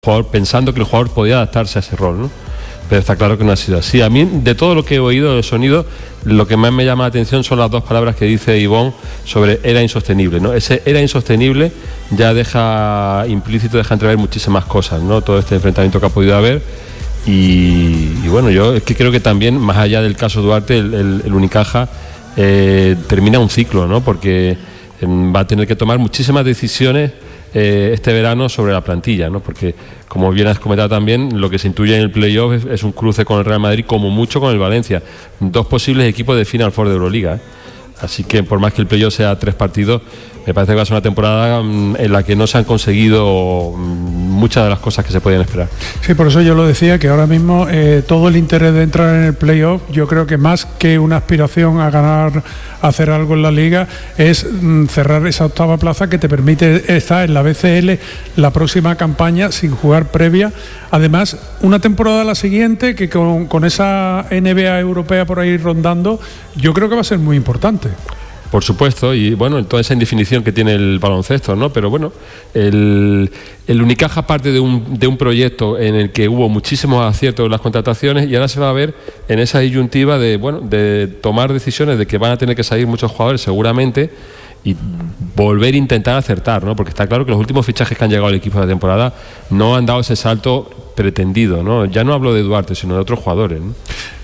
jugador, pensando que el jugador podía adaptarse a ese rol, ¿no? Pero está claro que no ha sido así. A mí, de todo lo que he oído del sonido, lo que más me llama la atención son las dos palabras que dice Ivonne sobre era insostenible, ¿no? Ese era insostenible ya deja implícito, deja entrever muchísimas cosas, ¿no? Todo este enfrentamiento que ha podido haber. Y bueno, yo es que creo que también, más allá del caso Duarte, el Unicaja termina un ciclo, ¿no? Porque va a tener que tomar muchísimas decisiones este verano sobre la plantilla, ¿no? Porque, como bien has comentado también, lo que se intuye en el playoff es un cruce con el Real Madrid, como mucho con el Valencia. Dos posibles equipos de Final Four de Euroliga, ¿eh? Así que, por más que el playoff sea 3 partidos, me parece que va a ser una temporada en la que no se han conseguido muchas de las cosas que se podían esperar. Sí, por eso yo lo decía, que ahora mismo todo el interés de entrar en el playoff, yo creo que más que una aspiración a ganar, a hacer algo en la liga, es cerrar esa octava plaza que te permite estar en la BCL la próxima campaña sin jugar previa. Además, una temporada a la siguiente que con esa NBA europea por ahí rondando, yo creo que va a ser muy importante. Por supuesto, y bueno, toda esa indefinición que tiene el baloncesto, ¿no? Pero bueno, el Unicaja parte de un proyecto en el que hubo muchísimos aciertos en las contrataciones, y ahora se va a ver en esa disyuntiva de tomar decisiones de que van a tener que salir muchos jugadores seguramente, y volver a intentar acertar, ¿no? Porque está claro que los últimos fichajes que han llegado al equipo de la temporada no han dado ese salto pretendido, ¿no? Ya no hablo de Duarte, sino de otros jugadores, ¿no?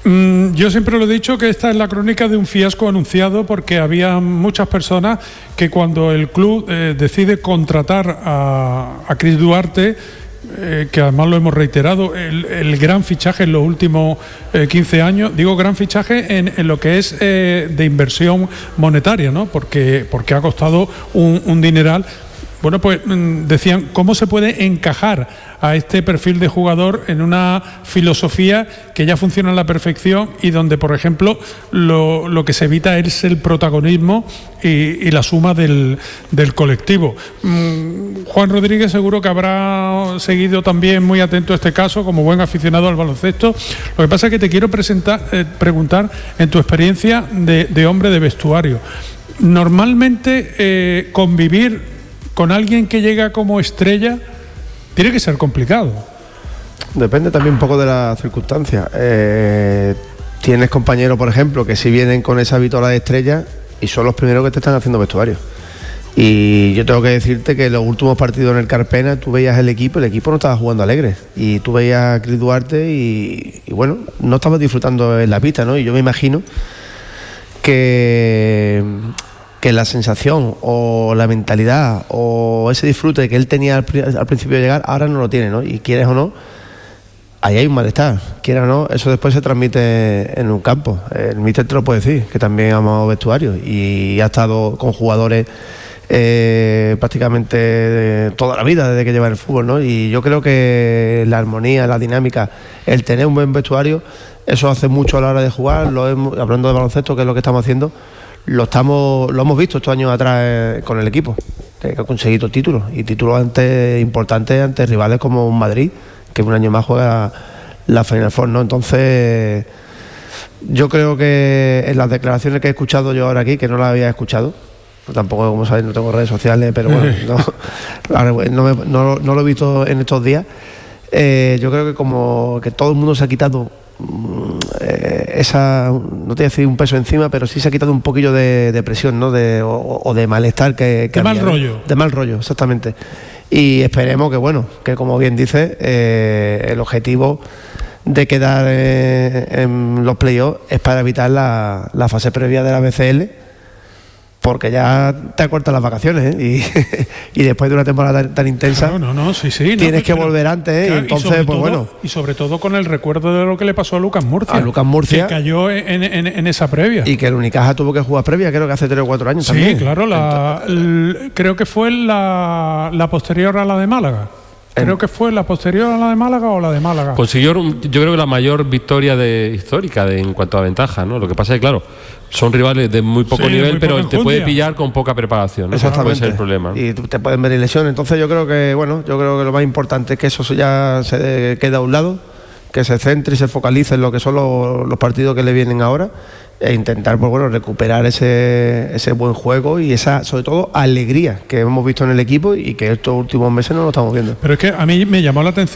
Yo siempre lo he dicho que esta es la crónica de un fiasco anunciado, porque había muchas personas que cuando el club decide contratar a Chris Duarte, que además lo hemos reiterado, el gran fichaje en los últimos 15 años, digo gran fichaje en lo que es de inversión monetaria, ¿no? Porque ha costado un dineral. Bueno, pues decían, ¿cómo se puede encajar a este perfil de jugador en una filosofía que ya funciona a la perfección y donde, por ejemplo, lo que se evita es el protagonismo y la suma del colectivo? Juan Rodríguez seguro que habrá seguido también muy atento a este caso como buen aficionado al baloncesto. Lo que pasa es que te quiero preguntar, en tu experiencia de hombre de vestuario, normalmente convivir con alguien que llega como estrella tiene que ser complicado. Depende también un poco de las circunstancias. Tienes compañeros, por ejemplo, que si vienen con esa vitola de estrella y son los primeros que te están haciendo vestuario. Y yo tengo que decirte que en los últimos partidos en el Carpena tú veías el equipo no estaba jugando alegre. Y tú veías a Chris Duarte y bueno, no estabas disfrutando en la pista, ¿no? Y yo me imagino que la sensación o la mentalidad o ese disfrute que él tenía al principio de llegar, ahora no lo tiene, ¿no? Y quieres o no, ahí hay un malestar, quieras o no, eso después se transmite en un campo. El míster te lo puede decir, que también ha amado vestuarios y ha estado con jugadores prácticamente toda la vida desde que lleva el fútbol, ¿no? Y yo creo que la armonía, la dinámica, el tener un buen vestuario, eso hace mucho a la hora de jugar. Hablando de baloncesto, que es lo que estamos haciendo, lo hemos visto estos años atrás con el equipo, que ha conseguido títulos, y títulos importantes ante rivales como un Madrid, que un año más juega la Final Four, ¿no? Entonces, yo creo que en las declaraciones que he escuchado yo ahora aquí, que no las había escuchado, tampoco, como sabéis, no tengo redes sociales, pero bueno, no lo he visto en estos días. Yo creo que como que todo el mundo se ha quitado esa, no te voy a decir un peso encima, pero sí se ha quitado un poquillo de presión, ¿no? O de malestar que de mal rollo. De mal rollo, exactamente. Y esperemos que, bueno, que como bien dice, el objetivo de quedar en los playoffs es para evitar la fase previa de la BCL, porque ya te acortan las vacaciones, ¿eh? Y después de una temporada tan intensa, tienes que volver antes, ¿eh? Entonces, pues bueno. Y sobre todo con el recuerdo de lo que le pasó a Lucas Murcia. Que cayó en esa previa. Y que el Unicaja tuvo que jugar previa, creo que hace 3 o 4 años también. Sí, claro, creo que fue la posterior a la de Málaga. Creo que fue la posterior a la de Málaga o la de Málaga. Consiguió, yo creo que la mayor victoria histórica en cuanto a ventaja, ¿no? Lo que pasa es que, claro, son rivales de muy poco nivel, pero te puede pillar con poca preparación, ¿no? Exactamente. Puede ser el problema, ¿no? Y te pueden venir lesiones. Entonces yo creo que lo más importante es que eso ya se quede a un lado, que se centre y se focalice en lo que son los partidos que le vienen ahora, e intentar, pues bueno, recuperar ese buen juego y esa, sobre todo, alegría que hemos visto en el equipo y que estos últimos meses no lo estamos viendo. Pero es que a mí me llamó la atención